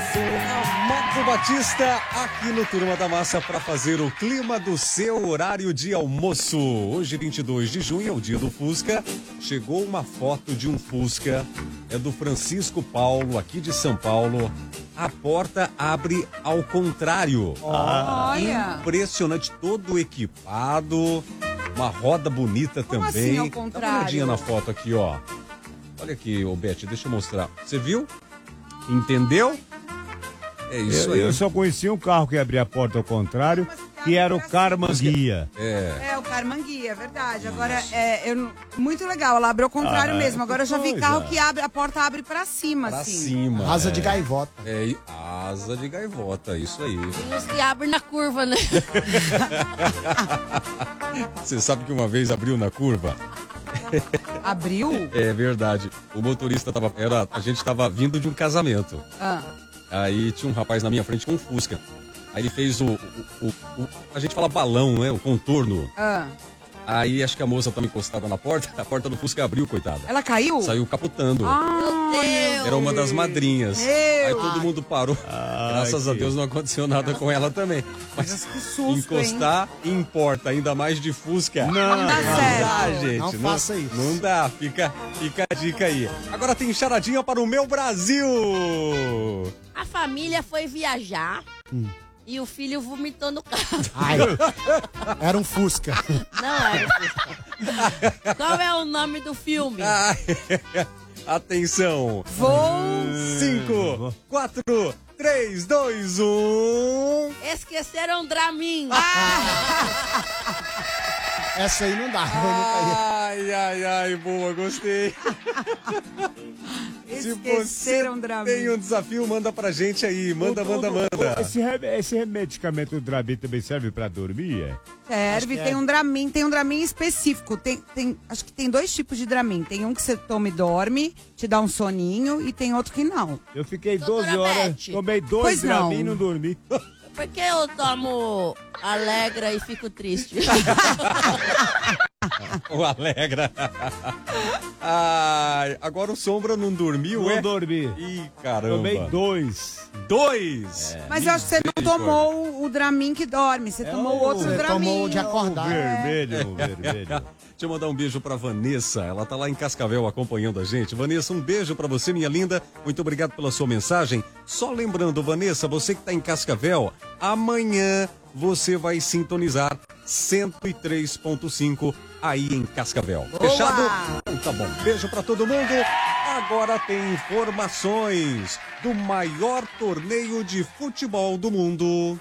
Marco Batista aqui no Turma da Massa para fazer o clima do seu horário de almoço. Hoje, 22 de junho, é o dia do Fusca. Chegou uma foto de um Fusca, é do Francisco Paulo, aqui de São Paulo. A porta abre ao contrário. Olha! Impressionante, todo equipado, uma roda bonita Como também. assim, ao Dá contrário? uma olhadinha na foto aqui, ó. Olha aqui, ô Beth, deixa eu mostrar. Você viu? Entendeu? É isso aí. Eu só conhecia um carro que abria a porta ao contrário, que era o Carmanguia. É, o Carmanguia, é verdade. Agora, muito legal, ela abre ao contrário mesmo. Agora eu já vi carro que abre, a porta abre pra cima, Pra assim. cima. Asa de gaivota. É, asa de gaivota, isso aí. Tem uns que abrem na curva, né? Você sabe que uma vez abriu na curva? Abriu? É verdade. O motorista a gente tava vindo de um casamento. Aí tinha um rapaz na minha frente com um Fusca. Aí ele fez a gente fala balão, né? O contorno. Aí acho que a moça tava encostada na porta, a porta do Fusca abriu, coitada. Ela caiu? Saiu capotando. Meu Deus! Era uma das madrinhas. Meu. Aí todo mundo parou. Graças a Deus não aconteceu nada com ela também. Mas Que susto, encostar importa, ainda mais de Fusca. Não dá certo. dá, gente. Não faça isso. Não dá, fica a dica aí. Agora tem charadinha para o meu Brasil. A família foi viajar e o filho vomitou no carro. Ai, era um Fusca. Não era. Qual é o nome do filme? Atenção. Vou. 5, 4, 3, 2, 1. Esqueceram Dramin. Essa aí não dá. Eu não Ai, boa, gostei. Esqueceram Dramin. Tem um desafio, manda pra gente aí. Manda. Esse medicamento Dramin também serve pra dormir? Serve, tem um Dramin específico. Acho que tem dois tipos de Dramin. Tem um que você toma e dorme, te dá um soninho, e tem outro que não. Eu fiquei Doutora 12 horas, Beth. tomei 2 Pois não. Dramin e não dormi. Por que eu tomo Alegra e fico triste? O Alegra. Ai, agora o Sombra não dormiu, Não dormi. Ih, caramba. Tomei 2. 2. Mas eu acho que você não tomou o Dramin que dorme, você tomou outro Você Dramin. tomou de acordar. Vermelho. Deixa eu mandar um beijo pra Vanessa, ela tá lá em Cascavel acompanhando a gente. Vanessa, um beijo pra você, minha linda. Muito obrigado pela sua mensagem. Só lembrando, Vanessa, você que tá em Cascavel, amanhã você vai sintonizar 103.5 aí em Cascavel. Boa! Fechado? Então tá bom. Beijo pra todo mundo. Agora tem informações do maior torneio de futebol do mundo.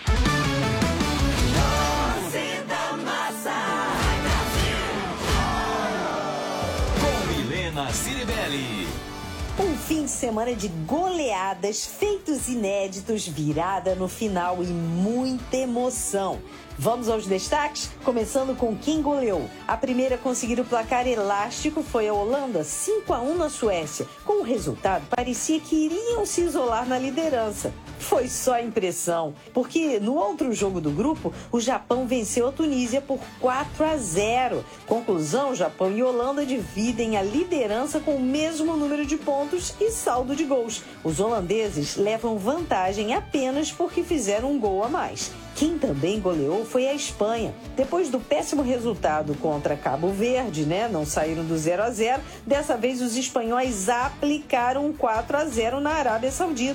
Ciribelli. Um fim de semana de goleadas, feitos inéditos, virada no final e muita emoção. Vamos aos destaques? Começando com quem goleou. A primeira a conseguir o placar elástico foi a Holanda, 5-1 na Suécia. Com o resultado, parecia que iriam se isolar na liderança. Foi só impressão, porque no outro jogo do grupo, o Japão venceu a Tunísia por 4-0. Conclusão, Japão e Holanda dividem a liderança com o mesmo número de pontos e saldo de gols. Os holandeses levam vantagem apenas porque fizeram um gol a mais. Quem também goleou foi a Espanha. Depois do péssimo resultado contra Cabo Verde, não saíram do 0-0, dessa vez os espanhóis aplicaram um 4-0 na Arábia Saudita.